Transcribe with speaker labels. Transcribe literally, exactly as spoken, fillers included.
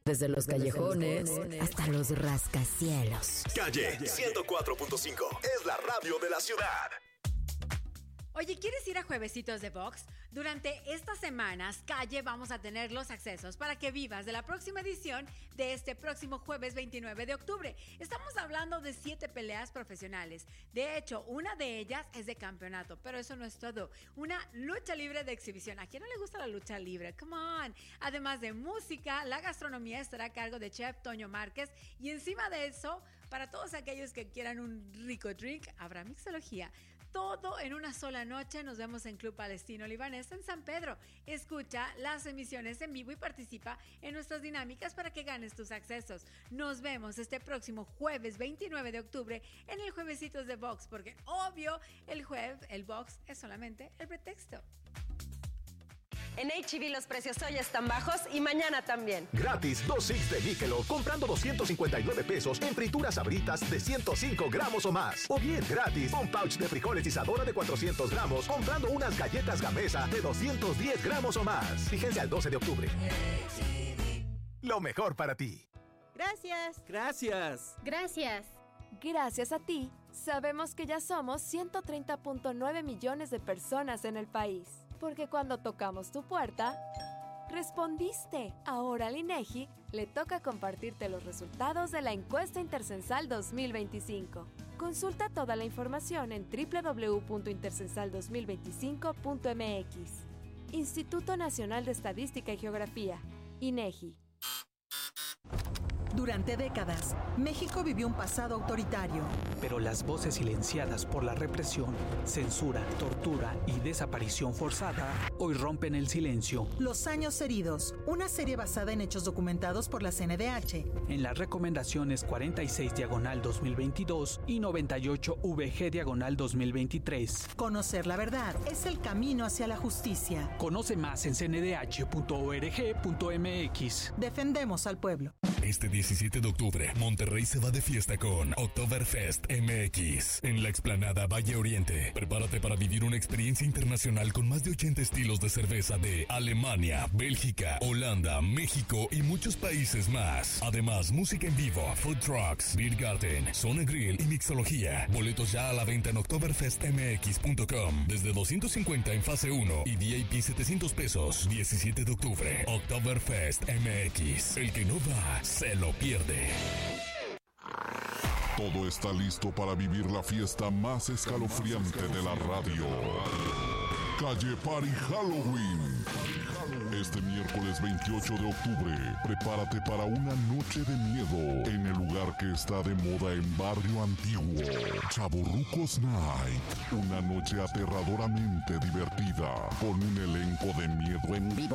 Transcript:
Speaker 1: Desde los callejones hasta los rascacielos.
Speaker 2: Calle ciento cuatro punto cinco es la radio de la ciudad.
Speaker 3: Oye, ¿quieres ir a Juevesitos de Vox? Durante estas semanas, Calle, vamos a tener los accesos para que vivas de la próxima edición de este próximo jueves veintinueve de octubre. Estamos hablando de siete peleas profesionales. De hecho, una de ellas es de campeonato, pero eso no es todo. Una lucha libre de exhibición. ¿A quién no le gusta la lucha libre? Come on. Además de música, la gastronomía estará a cargo de Chef Toño Márquez. Y encima de eso, para todos aquellos que quieran un rico drink, habrá mixología. Todo en una sola noche. Nos vemos en Club Palestino Libanés en San Pedro. Escucha las emisiones en vivo y participa en nuestras dinámicas para que ganes tus accesos. Nos vemos este próximo jueves veintinueve de octubre en el Juevesitos de Vox, porque obvio el jueves, el Vox es solamente el pretexto.
Speaker 4: En H E B los precios hoy están bajos y mañana también.
Speaker 2: Gratis dos six de Michelob comprando doscientos cincuenta y nueve pesos en frituras Sabritas de ciento cinco gramos o más. O bien gratis un pouch de frijoles Isadora de cuatrocientos gramos comprando unas galletas Gamesa de doscientos diez gramos o más. Fíjense al doce de octubre. Lo mejor para ti.
Speaker 5: Gracias.
Speaker 6: Gracias.
Speaker 7: Gracias.
Speaker 8: Gracias a ti, sabemos que ya somos ciento treinta punto nueve millones de personas en el país. Porque cuando tocamos tu puerta, respondiste. Ahora al INEGI le toca compartirte los resultados de la encuesta Intercensal dos mil veinticinco. Consulta toda la información en doble u doble u doble u punto intercensal dos mil veinticinco punto m x. Instituto Nacional de Estadística y Geografía, INEGI.
Speaker 9: Durante décadas, México vivió un pasado autoritario.
Speaker 10: Pero las voces silenciadas por la represión, censura, tortura y desaparición forzada hoy rompen el silencio.
Speaker 9: Los años heridos, una serie basada en hechos documentados por la C N D H.
Speaker 10: En las recomendaciones cuarenta y seis diagonal dos mil veintidós y noventa y ocho V G diagonal dos mil veintitrés.
Speaker 9: Conocer la verdad es el camino hacia la justicia.
Speaker 10: Conoce más en c n d h punto org punto m x.
Speaker 9: Defendemos al pueblo.
Speaker 2: Este diecisiete de octubre, Monterrey se va de fiesta con Oktoberfest M X en la explanada Valle Oriente. Prepárate para vivir una experiencia internacional con más de ochenta estilos de cerveza de Alemania, Bélgica, Holanda, México y muchos países más. Además, música en vivo, food trucks, beer garden, zona grill y mixología. Boletos ya a la venta en oktoberfest m x punto com desde doscientos cincuenta en fase uno y V I P setecientos pesos. diecisiete de octubre, Oktoberfest M X. El que no va se lo pierde.
Speaker 11: Todo está listo para vivir la fiesta más escalofriante de la radio. Calle Party Halloween. Este miércoles veintiocho de octubre, prepárate para una noche de miedo en el lugar que está de moda en Barrio Antiguo. Chavorrucos Night. Una noche aterradoramente divertida con un elenco de miedo en vivo.